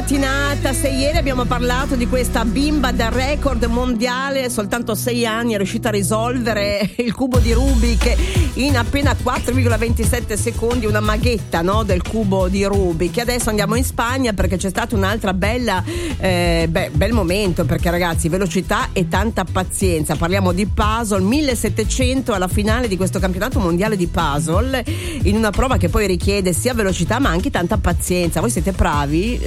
mattinata. Se ieri abbiamo parlato di questa bimba da record mondiale, soltanto 6 anni è riuscita a risolvere il cubo di Rubik in appena 4,27 secondi, una maghetta, no, del cubo di Rubik. Adesso andiamo in Spagna perché c'è stata un'altra bel momento, perché ragazzi, velocità e tanta pazienza. Parliamo di puzzle, 1700 alla finale di questo campionato mondiale di puzzle, in una prova che poi richiede sia velocità ma anche tanta pazienza. Voi siete bravi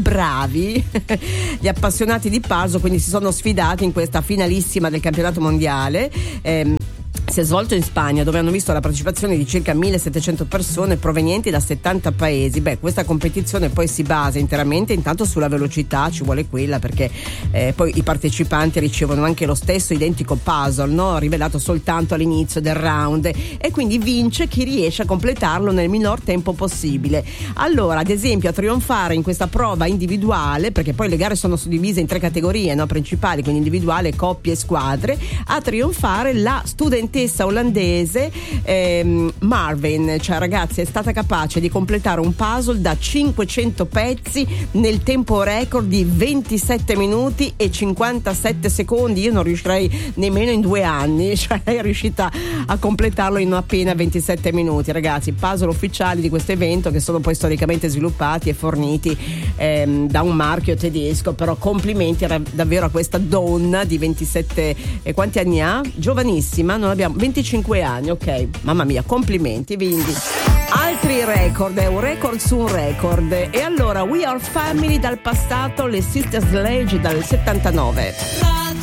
gli appassionati di puzzle, quindi si sono sfidati in questa finalissima del campionato mondiale. Si è svolto in Spagna, dove hanno visto la partecipazione di circa 1700 persone provenienti da 70 paesi. Questa competizione poi si basa interamente intanto sulla velocità, ci vuole quella, perché poi i partecipanti ricevono anche lo stesso identico puzzle, no? Rivelato soltanto all'inizio del round, e quindi vince chi riesce a completarlo nel minor tempo possibile. Allora, ad esempio, a trionfare in questa prova individuale, perché poi le gare sono suddivise in 3 categorie, no? Principali, quindi individuale, coppie e squadre, a trionfare la studentessa olandese Marvin, cioè ragazzi, è stata capace di completare un puzzle da 500 pezzi nel tempo record di 27 minuti e 57 secondi. Io non riuscirei nemmeno in 2 anni, cioè è riuscita a completarlo in appena 27 minuti. Ragazzi, puzzle ufficiali di questo evento, che sono poi storicamente sviluppati e forniti da un marchio tedesco. Però complimenti davvero a questa donna di 27, quanti anni ha? Giovanissima, non abbiamo 25 anni, ok, mamma mia, complimenti. Quindi altri record, è un record su un record. E allora We Are Family dal passato, le Sister Sledge dal 79.